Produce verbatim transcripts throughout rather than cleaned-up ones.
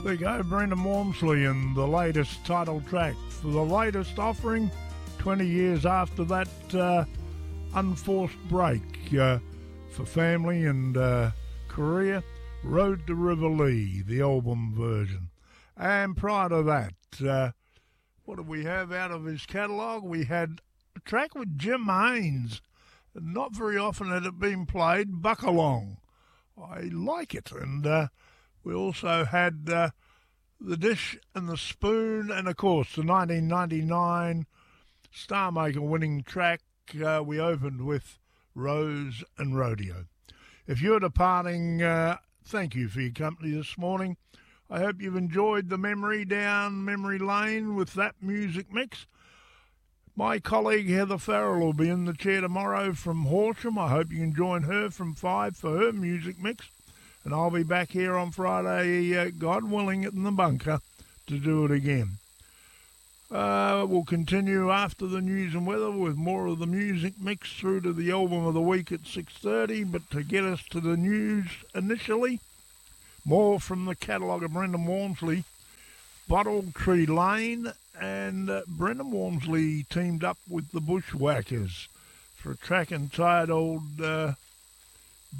There you go, Brendan Walmsley and the latest title track for the latest offering, twenty years after that uh, unforced break uh, for family and uh, career, Road to River Lee, the album version. And prior to that, uh, what did we have out of his catalogue? We had a track with Jim Haynes. Not very often had it been played, Buckalong. I like it. And uh, we also had uh, The Dish and the Spoon, and of course the nineteen ninety-nine Star Maker winning track. Uh, we opened with Rose and Rodeo. If you're departing, uh, thank you for your company this morning. I hope you've enjoyed the memory down memory lane with that music mix. My colleague Heather Farrell will be in the chair tomorrow from Horsham. I hope you can join her from five for her music mix. And I'll be back here on Friday, uh, God willing, in the bunker to do it again. Uh, we'll continue after the news and weather with more of the music mix through to the album of the week at six thirty. But to get us to the news initially, more from the catalogue of Brendan Walmsley, Bottle Tree Lane, and uh, Brendan Walmsley teamed up with the Bushwhackers for a track entitled uh,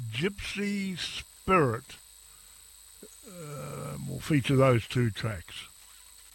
Gypsy Spirit. Uh, we'll feature those two tracks.